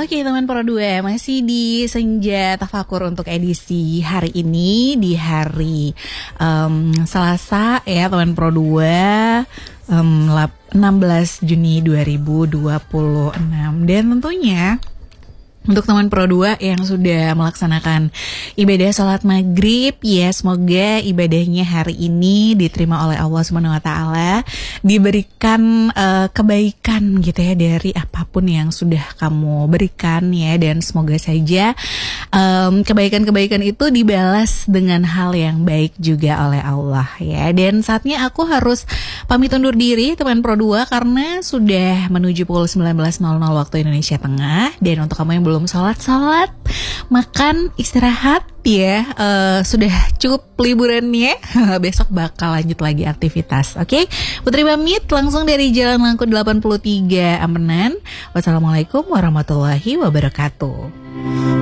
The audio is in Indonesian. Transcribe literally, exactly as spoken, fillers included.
Oke teman Pro dua, masih di Senja Tafakur untuk edisi hari ini, di hari um, Selasa ya teman Pro dua, um, enam belas Juni dua ribu dua puluh enam. Dan tentunya untuk teman Pro dua yang sudah melaksanakan ibadah sholat maghrib, ya semoga ibadahnya hari ini diterima oleh Allah subhanahu wa taala, diberikan uh, kebaikan gitu ya dari apapun yang sudah kamu berikan ya, dan semoga saja um, kebaikan-kebaikan itu dibalas dengan hal yang baik juga oleh Allah ya. Dan saatnya aku harus pamit undur diri teman Pro dua karena sudah menuju pukul sembilan belas waktu Indonesia Tengah. Dan untuk kamu yang belum belum sholat-sholat, makan, istirahat ya, uh, sudah cukup liburannya. Besok bakal lanjut lagi aktivitas. Oke, okay? Putri pamit langsung dari Jalan Langkut delapan puluh tiga Ampenan. Wassalamualaikum warahmatullahi wabarakatuh.